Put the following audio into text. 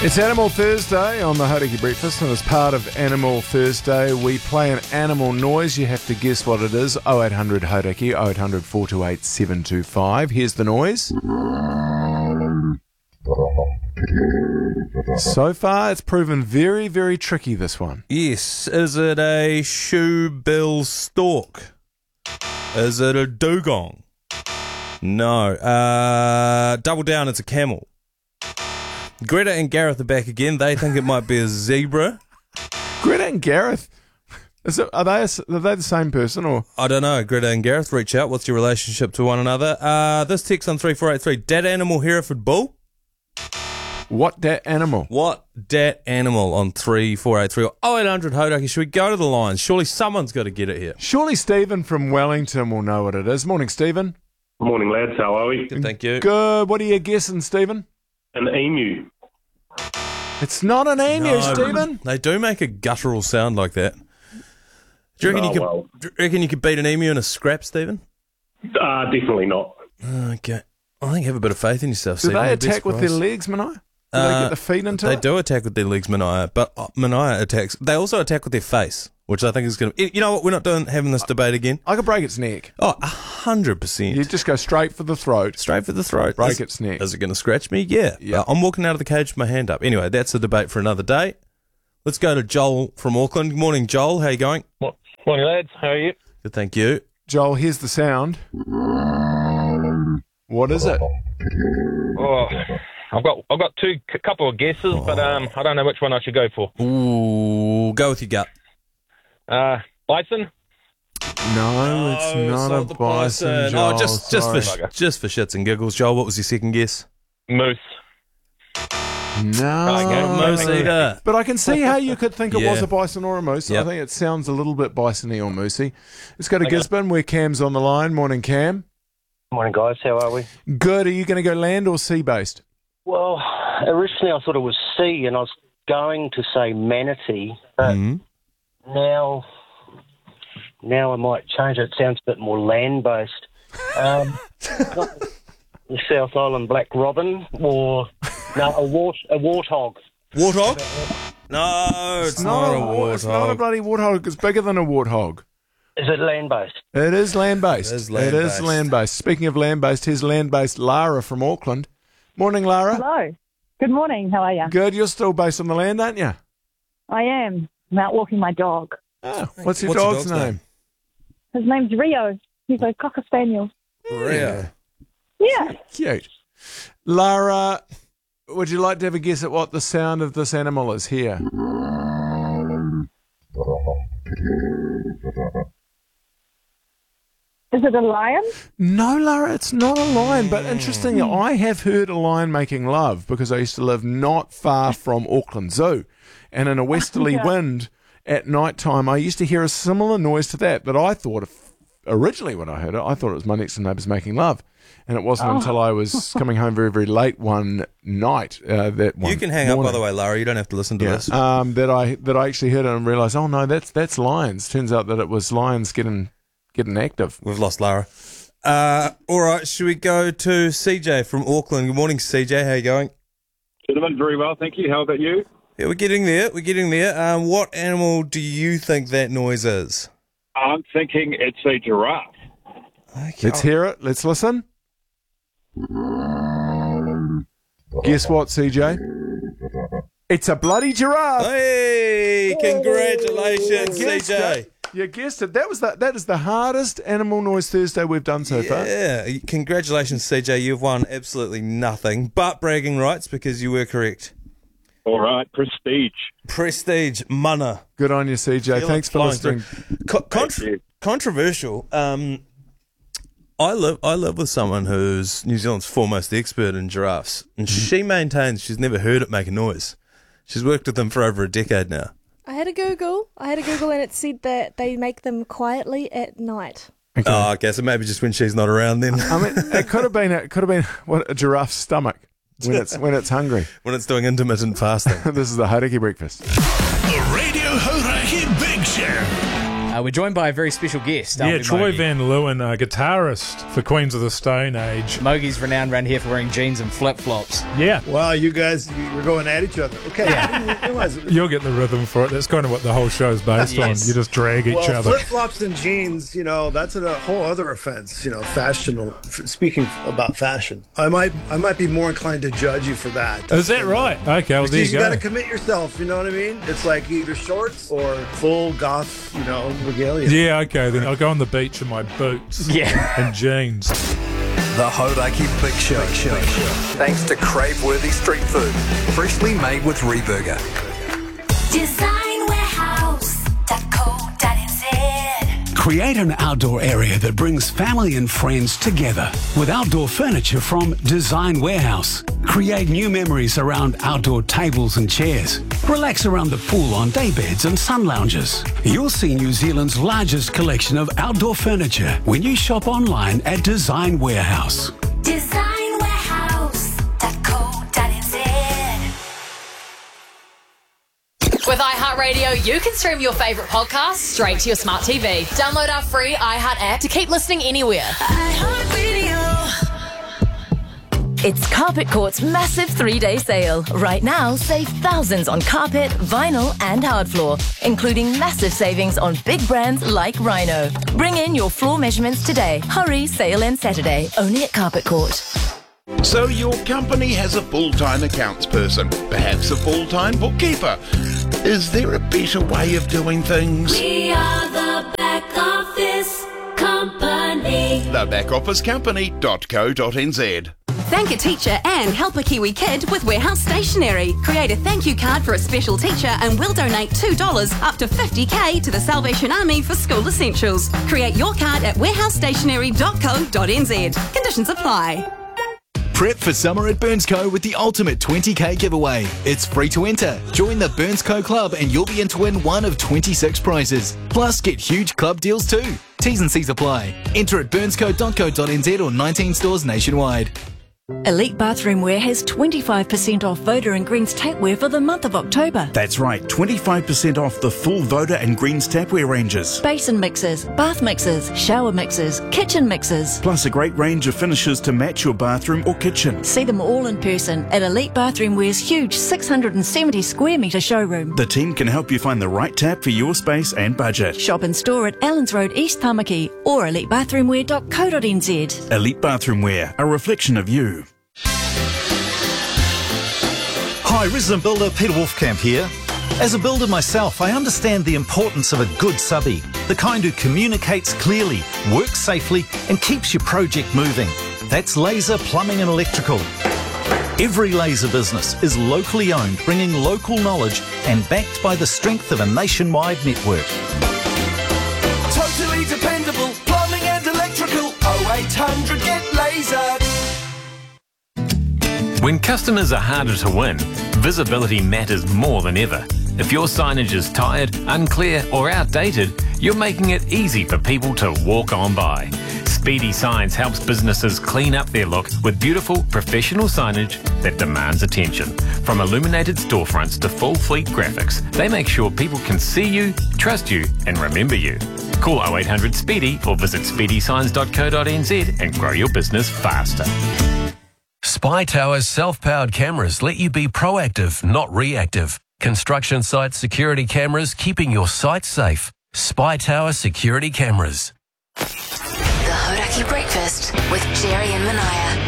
It's Animal Thursday on the Hauraki Breakfast, and as part of Animal Thursday, we play an animal noise. You have to guess what it is. 0800 Hauraki, 0800 428 725. Here's the noise. So far, it's proven very, very tricky, this one. Yes. Is it a shoe-bill stork? Is it a dugong? No. Double down, it's a camel. Greta and Gareth are back again. They think it might be a zebra. Greta and Gareth, are they the same person? Or I don't know. Greta and Gareth, reach out. What's your relationship to one another? This text on 3483. Dat animal Hereford bull? what dat animal? What dat animal on 3483? 0800 Hauraki. Should we go to the lines? Surely someone's got to get it here. Surely Stephen from Wellington will know what it is. Morning, Stephen. Morning, lads. How are we? Good, thank you. Good. What are you guessing, Stephen? An emu. It's not an emu, No, Stephen. They do make a guttural sound like that. Do you reckon, do you reckon you could beat an emu in a scrap, Stephen? Definitely not. Okay. I think have a bit of faith in yourself, Do Stephen. they You'd be attack with their surprised. legs, Manai? Do they get the feet into They it? do attack with their legs, Mania, but Mania attacks. They also attack with their face, which I think is going to. You know what? We're not having this debate again. I could break its neck. Oh, 100%. You just go straight for the throat. Straight for the throat. Break its neck. Is it going to scratch me? Yeah. Yeah. I'm walking out of the cage with my hand up. Anyway, that's a debate for another day. Let's go to Joel from Auckland. Good morning, Joel. How you going? Morning, lads. How are you? Good, thank you. Joel, here's the sound. What is it? Oh, I've got a couple of guesses, but I don't know which one I should go for. Ooh, go with your gut. Bison? No, it's not a the bison, Joel. Oh, just for shits and giggles, Joel. What was your second guess? Moose. No. Moose eater. But I can see how you could think it Yeah. was a bison or a moose. Yep. I think it sounds a little bit bison-y or moosey. Let's go to Gisborne, where Cam's on the line. Morning, Cam. Morning, guys. How are we? Good. Are you going to go land or sea-based? Well, originally I thought it was sea, and I was going to say manatee, but now I might change it. It sounds a bit more land-based. The South Island black robin, or no, a warthog. Warthog? No, it's not a warthog. It's not a bloody warthog. It's bigger than a warthog. Is it land-based? It is land-based. It is It is land-based. Speaking of land-based, here's land-based Lara from Auckland. Morning, Lara. Hello. Good morning. How are you? Good. You're still based on the land, aren't you? I am. I'm out walking my dog. Oh, what's your What's your dog's dog's name? His name's Rio. He's a Cocker Spaniel. Rhea. Yeah. Cute. Lara, would you like to have a guess at what the sound of this animal is here? Is it a lion? No, Lara, it's not a lion. But interestingly, I have heard a lion making love because I used to live not far from Auckland Zoo. And in a westerly wind at night time, I used to hear a similar noise to that. But I thought, originally when I heard it, I thought it was my next door neighbours making love. And it wasn't until I was coming home very, very late one night that one You can hang up, morning, by the way, Lara. You don't have to listen to this. that I actually heard it and realised, oh no, that's lions. Turns out that it was lions getting active. We've lost Lara. All right, should we go to CJ from Auckland? Good morning, CJ. How you going? Gentlemen, very well, thank you. How about you? Yeah, we're getting there. What animal do you think that noise is? I'm thinking it's a giraffe. Okay. Let's hear it. Let's listen. Guess what, CJ? It's a bloody giraffe. Hey, congratulations, You guessed CJ. it. You guessed it. That is the hardest Animal Noise Thursday we've done so far. Yeah, congratulations, CJ. You've won absolutely nothing but bragging rights because you were correct. All right, prestige. Prestige, mana. Good on you, CJ. Feel Thanks it for flying listening. Thank you. Controversial. I live with someone who's New Zealand's foremost expert in giraffes, and she maintains she's never heard it make a noise. She's worked with them for over a decade now. I had a Google and it said that they make them quietly at night. Okay. Oh, okay, so maybe just when she's not around then. I mean, it could have been what, a giraffe's stomach when it's hungry. When it's doing intermittent fasting. This is the Hauraki Breakfast. The Radio Hauraki Big Show. We're joined by a very special guest. Yeah, Troy Van Leeuwen, guitarist for Queens of the Stone Age. Mogi's renowned around here for wearing jeans and flip-flops. Yeah. Wow, you guys, you're going at each other. Okay. Yeah. You'll get the rhythm for it. That's kind of what the whole show's based on. You just drag each other. Flip-flops and jeans, that's a whole other offense, fashion. Speaking about fashion, I might be more inclined to judge you for that. Is that right? Okay, well, there you go. You got to commit yourself, you know what I mean? It's like either shorts or full goth, regalia. Yeah, okay, then I'll go on the beach in my boots and jeans. The Hauraki Big Show. Thanks to crave-worthy street food, freshly made with Reburger. DesignWarehouse.co.nz. Create an outdoor area that brings family and friends together with outdoor furniture from Design Warehouse. Create new memories around outdoor tables and chairs. Relax around the pool on daybeds and sun lounges. You'll see New Zealand's largest collection of outdoor furniture when you shop online at Design Warehouse. DesignWarehouse.co.nz. With iHeartRadio, you can stream your favourite podcasts straight to your smart TV. Download our free iHeart app to keep listening anywhere. iHeartRadio. It's Carpet Court's massive 3-day sale. Right now, save thousands on carpet, vinyl and hard floor, including massive savings on big brands like Rhino. Bring in your floor measurements today. Hurry, sale ends Saturday, only at Carpet Court. So your company has a full-time accounts person, perhaps a full-time bookkeeper. Is there a better way of doing things? We are the back office company. Thebackofficecompany.co.nz. Thank a teacher and help a Kiwi kid with Warehouse Stationery. Create a thank you card for a special teacher and we'll donate $2 up to $50,000 to the Salvation Army for school essentials. Create your card at warehousestationery.co.nz. Conditions apply. Prep for summer at Burnsco with the ultimate 20k giveaway. It's free to enter. Join the Burnsco Club and you'll be in to win one of 26 prizes. Plus, get huge club deals too. T's and C's apply. Enter at burnsco.co.nz or 19 stores nationwide. Elite Bathroom Wear has 25% off Voda and Greens tapware for the month of October. That's right, 25% off the full Voda and Greens tapware ranges. Basin mixers, bath mixers, shower mixers, kitchen mixers. Plus a great range of finishes to match your bathroom or kitchen. See them all in person at Elite Bathroom Wear's huge 670 square metre showroom. The team can help you find the right tap for your space and budget. Shop in store at Allens Road, East Tamaki or elitebathroomwear.co.nz. Elite Bathroom Wear, a reflection of you. Hi, resident builder Peter Wolfcamp here. As a builder myself, I understand the importance of a good subby, the kind who communicates clearly, works safely and keeps your project moving. That's Laser Plumbing and Electrical. Every laser business is locally owned, bringing local knowledge and backed by the strength of a nationwide network. Totally dependable plumbing and electrical. 0800 get laser. When customers are harder to win, visibility matters more than ever. If your signage is tired, unclear or outdated, you're making it easy for people to walk on by. Speedy Signs helps businesses clean up their look with beautiful, professional signage that demands attention. From illuminated storefronts to full fleet graphics, they make sure people can see you, trust you and remember you. Call 0800 SPEEDY or visit speedysigns.co.nz and grow your business faster. Spy Tower's self-powered cameras let you be proactive, not reactive. Construction site security cameras keeping your site safe. Spy Tower security cameras. The Hauraki Breakfast with Jerry and Manaya.